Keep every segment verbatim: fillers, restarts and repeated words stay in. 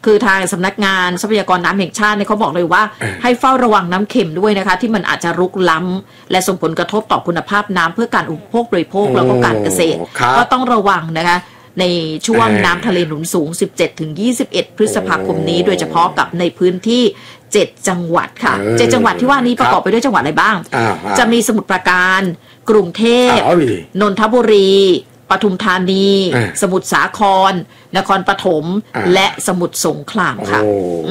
คือทางสำนักงานทรัพยากรน้ำแห่งชาติเนี่ยเขาบอกเลยว่าให้เฝ้าระวังน้ำเค็มด้วยนะคะที่มันอาจจะรุกล้ำและส่งผลกระทบต่อคุณภาพน้ำเพื่อการอุปโภคบริโภคแล้วก็การเกษตรก็ต้องระวังนะคะในช่วงน้ำทะเลหนุนสูง สิบเจ็ดถึงยี่สิบเอ็ด พฤษภาคมนี้โดยเฉพาะกับในพื้นที่เจ็ดจังหวัดค่ะเจ็ดจังหวัดที่ว่านี้ประกอบไปด้วยจังหวัดอะไรบ้างจะมีสมุทรปราการกรุงเทพนนทบุรีปทุมธานีสมุทรสาครนครปฐมและสมุทรสงครามค่ะ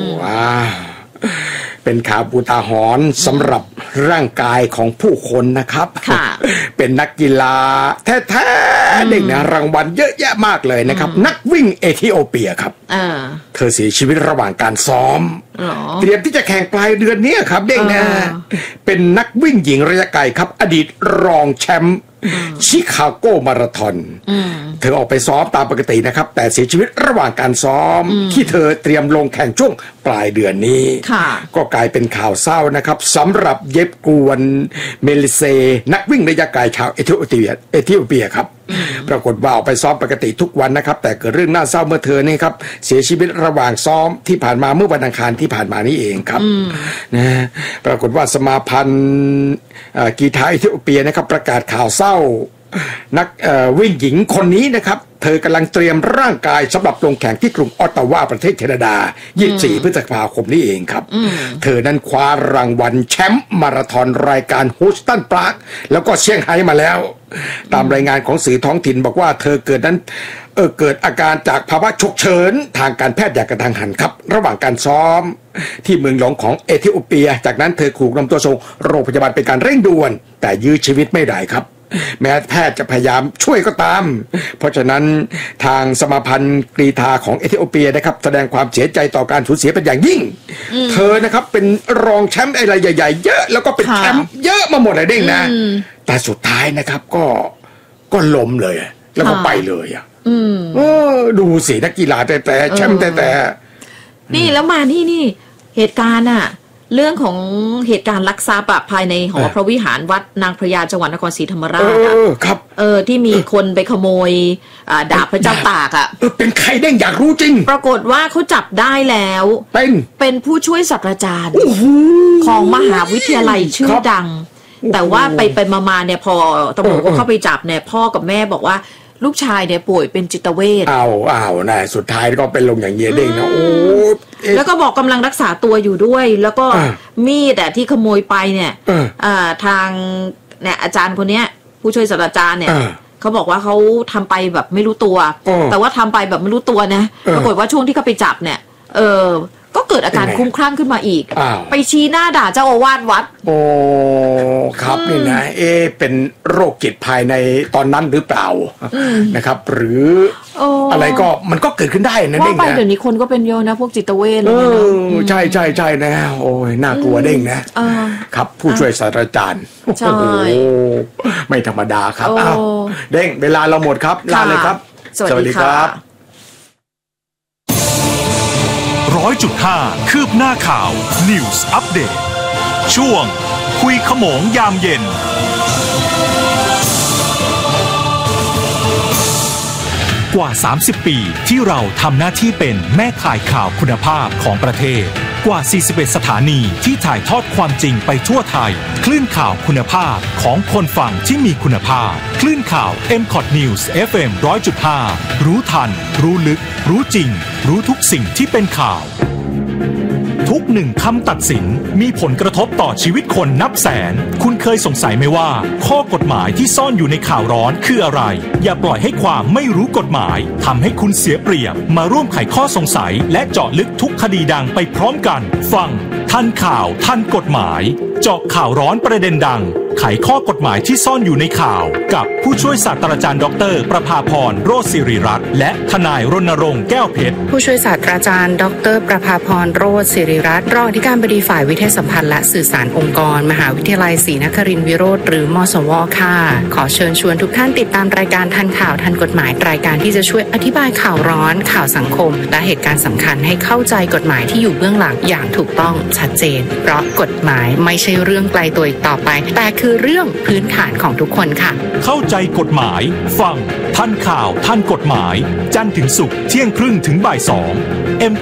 เป็นข่าวอุทาหรณ์สำหรับร่างกายของผู้คนนะครับเป็นนักกีฬาแท้ๆเด็กนะรางวัลเยอะแยะมากเลยนะครับนักวิ่งเอธิโอเปียครับเธอเสียชีวิตระหว่างการซ้อมเตรียมที่จะแข่งปลายเดือนนี้ครับเด็กนะเป็นนักวิ่งหญิงระยะไกลครับอดีตรองแชมป์ชิคาโกมาราธอนเธอออกไปซ้อมตามปกตินะครับแต่เสียชีวิตระหว่างการซ้อมที่เธอเตรียมลงแข่งช่วงปลายเดือนนี้ก็กลายเป็นข่าวเศร้านะครับสำหรับเย็บกวนเมลิเซนักวิ่งระยะไกลชาวเอธิโอเปียเอธิโอเปียครับปรากฏว่าออกไปซ้อมปกติทุกวันนะครับแต่เกิดเรื่องน่าเศร้าเมื่อเธอนี่ครับเสียชีวิตระหว่างซ้อมที่ผ่านมาเมื่อวันอังคารที่ผ่านมานี้เองครับนะปรากฏว่าสมาพันธ์กีฬาเอธิโอเปียนะครับประกาศข่าวเศร้านักวิ่งหญิงคนนี้นะครับเธอกำลังเตรียมร่างกายสำหรับลงแข่งที่กรุงออตตาวาประเทศแคนาดายี่สิบสี่พฤษภาคมนี้เองครับเธอนั้นคว้ารางวัลแชมป์มาราธอนรายการฮูสตันปรากแล้วก็เซี่ยงไฮ้มาแล้วตามรายงานของสื่อท้องถิ่นบอกว่าเธอเกิดนั้นเออเกิดอาการจากภาวะฉุกเฉินทางการแพทย์อย่างกระทันหันครับระหว่างการซ้อมที่เมืองหลวงของเอธิโอเปียจากนั้นเธอถูกนำตัวส่งโรงพยาบาลเป็นการเร่งด่วนแต่ยื้อชีวิตไม่ได้ครับแม้แพทย์จะพยายามช่วยก็ตามเพราะฉะนั้นทางสมาพันธ์กรีฑาของเอธิโอเปียนะครับแสดงความเสียใจต่อการสูญเสียเป็นอย่างยิ่งเธอนะครับเป็นรองแชมป์อะไรใหญ่ๆเยอะแล้วก็เป็นแชมป์เยอะมาหมดเลยเด้งนะแต่สุดท้ายนะครับก็ก็ล้มเลยแล้วก็ไปเลยอ่ะเออดูสินักกีฬาแต่แต่แชมป์แต่แต่นี่แล้วมานี่นี่เหตุการณ์อ่ะเรื่องของเหตุการณ์ลักทรัพย์ภายในหอพระวิหารวัดนางพระยาจังหวัดนครศรีธรรมราชอ่ะครับเออที่มีคนไปขโมยดาบพระเจ้าตากอ่ะเป็นใครเด้งอยากรู้จริงปรากฏว่าเขาจับได้แล้วเป็นเป็นผู้ช่วยศาสตราจารย์ของมหาวิทยาลัยชื่อดังแต่ว่าไปไปมาๆเนี่ยพอตำรวจก็เข้าไปจับเนี่ยพ่อกับแม่บอกว่าลูกชายเนี่ยป่วยเป็นจิตเวชอ้าวอ้าวนะสุดท้ายก็เป็นลงอย่างเงี้ยเด้งนะโอ้แล้วก็บอกกำลังรักษาตัวอยู่ด้วยแล้วก็มีดแต่ที่ขโมยไปเนี่ยทางเนี่ยอาจารย์คนเนี้ยผู้ช่วยศาสตราจารย์เนี่ยเขาบอกว่าเขาทำไปแบบไม่รู้ตัวแต่ว่าทำไปแบบไม่รู้ตัวนะปรากฏว่าช่วงที่เขาไปจับเนี่ยเออก็เกิดอาการคลุ้มคลั่งขึ้นมาอีกไปชี้หน้าด่าเจ้าอาวาสวัดโอ้ครับนี่นะเอเป็นโรคจิตภายในตอนนั้นหรือเปล่านะครับหรืออะไรก็มันก็เกิดขึ้นได้นะเด้งนะว่าไปเดี๋ยวนี้คนก็เป็นเยอะนะพวกจิตเวชเลยนะใช่ใช่ใช่นะโอ้ยน่ากลัวเด้งนะครับผู้ช่วยศาสตราจารย์ใช่ไม่ธรรมดาครับอ้าวเด้งเวลาเราหมดครับลาเลยครับสวัสดีครับร้อยจุดห้าคืบหน้าข่าว News Update ช่วงคุยขโมงยามเย็นกว่าสามสิบปีที่เราทำหน้าที่เป็นแม่ข่ายข่าวคุณภาพของประเทศกว่าสี่สิบเอ็ดสถานีที่ถ่ายทอดความจริงไปทั่วไทยคลื่นข่าวคุณภาพของคนฟังที่มีคุณภาพคลื่นข่าว เอ็ม คอท News เอฟ เอ็ม หนึ่งร้อยจุดห้า รู้ทันรู้ลึกรู้จริงรู้ทุกสิ่งที่เป็นข่าวทุกหนึ่งคำตัดสินมีผลกระทบต่อชีวิตคนนับแสนคุณเคยสงสัยไหมว่าข้อกฎหมายที่ซ่อนอยู่ในข่าวร้อนคืออะไรอย่าปล่อยให้ความไม่รู้กฎหมายทำให้คุณเสียเปรียบมาร่วมไขข้อสงสัยและเจาะลึกทุกคดีดังไปพร้อมกันฟังทันข่าวทันกฎหมายเจาะข่าวร้อนประเด็นดังไขข้อกฎหมายที่ซ่อนอยู่ในข่าวกับผู้ช่วยศาสตราจารย์ดรประภาพรโรจน์ศิริรัตน์และทนายรณรงค์แก้วเพชรผู้ช่วยศาสตราจารย์ดรประภาพรโรจน์ศิริรัตน์รองอธิการบดีฝ่ายวิทยาสัมพันธ์และสื่อสารองค์กรมหาวิทยาลัยศรีนครินทร์วิโรธหรือมสวค่ะขอเชิญชวนทุกท่านติดตามรายการทันข่าวทันกฎหมายรายการที่จะช่วยอธิบายข่าวร้อนข่าวสังคมและเหตุการณ์สำคัญให้เข้าใจกฎหมายที่อยู่เบื้องหลังอย่างถูกต้องชัดเจนเพราะกฎหมายไม่ใช่เรื่องไกลตัวอีกต่อไปแต่คือเรื่องพื้นฐานของทุกคนค่ะเข้าใจกฎหมายฟังทันข่าวทันกฎหมายจันทร์ถึงศุกร์เที่ยงครึ่งถึงบ่ายสอง เอ็ม